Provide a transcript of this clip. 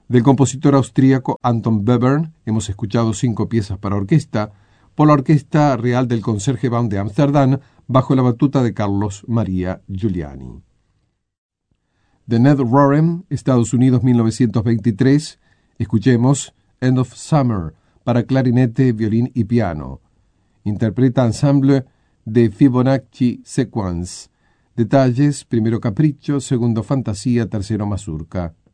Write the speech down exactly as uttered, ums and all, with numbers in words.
Del compositor austríaco Anton Webern hemos escuchado cinco piezas para orquesta por la Orquesta Real del Concertgebouw de Ámsterdam bajo la batuta de Carlos Maria Giuliani. De Ned Rorem, Estados Unidos mil novecientos veintitrés, escuchemos End of Summer para clarinete, violín y piano. Interpreta ensemble de Fibonacci Sequence. Detalles: primero capricho, segundo fantasía, tercero mazurca.